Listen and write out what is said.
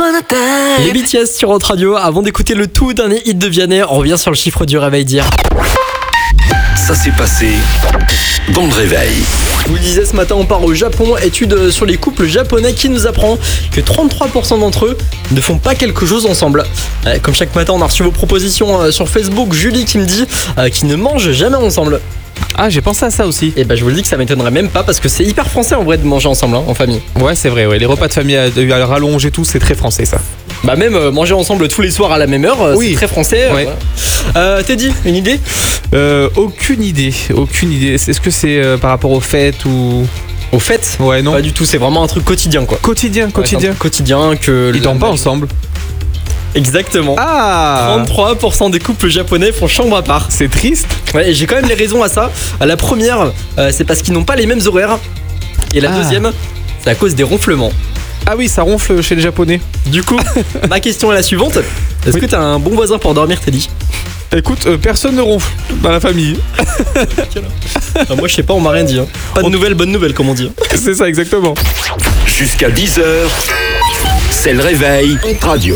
Les BTS sur Hot Radio. Avant d'écouter le tout dernier hit de Vianney, on revient sur le chiffre du réveil d'hier. Ça s'est passé dans le réveil. Je vous le disais, ce matin on part au Japon. Étude sur les couples japonais qui nous apprend que 33% d'entre eux ne font pas quelque chose ensemble. Comme chaque matin on a reçu vos propositions sur Facebook. Julie qui me dit qu'ils ne mangent jamais ensemble. Ah, j'ai pensé à ça aussi. Et bah je vous le dis que ça m'étonnerait même pas parce que c'est hyper français en vrai de manger ensemble en famille. Ouais, c'est vrai, ouais. Les repas de famille à rallonge et tout, c'est très français ça. Bah même manger ensemble tous les soirs à la même heure, Oui. c'est très français. Ouais. Teddy, une idée? Aucune idée. Est-ce que c'est par rapport aux fêtes ou... Au fait? Ouais, non. Pas du tout, c'est vraiment un truc quotidien quoi. Quotidien. Ouais, c'est un truc quotidien que... Ils dorment pas ensemble. Exactement. Ah, 33% des couples japonais font chambre à part. c'est triste. Ouais, et j'ai quand même les raisons à ça. La première, c'est parce qu'ils n'ont pas les mêmes horaires. Et la deuxième, c'est à cause des ronflements. Ah oui, ça ronfle chez les Japonais. Du coup, ma question est la suivante. Est-ce que t'as un bon voisin pour dormir, Teddy? Écoute, personne ne ronfle dans la famille. Moi, je sais pas, on m'a rien dit. Pas de nouvelles, bonne nouvelle, comme on dit. C'est ça, exactement. Jusqu'à 10h, c'est le réveil Hot Radio.